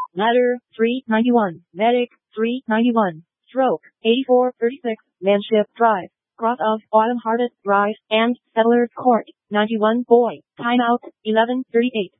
Ladder, 391. Medic, 391. Stroke, 8436. Manship Drive. Cross of Autumn Harvest Drive and Settlers Court, 91 Boy. Timeout, 11:38.